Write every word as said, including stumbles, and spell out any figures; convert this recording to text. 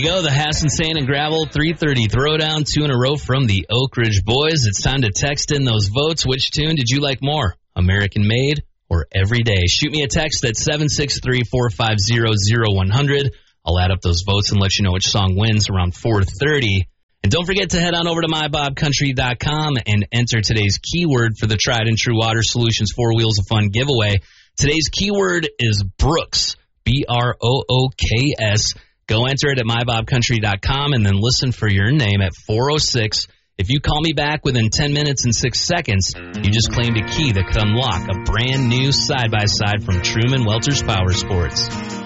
you go. The Hassan Sand and Gravel three thirty Throwdown, two in a row from the Oak Ridge Boys. It's time to text in those votes. Which tune did you like more, American Made or Everyday? Shoot me a text at seven six three, four five zero, zero one zero zero. I'll add up those votes and let you know which song wins around four thirty. And don't forget to head on over to my bob country dot com and enter today's keyword for the Tried and True Water Solutions Four Wheels of Fun giveaway. Today's keyword is Brooks, B R O O K S. Go enter it at my bob country dot com and then listen for your name at four oh six. If you call me back within ten minutes and six seconds, you just claimed a key that could unlock a brand new side-by-side from Truman Welter's Power Sports.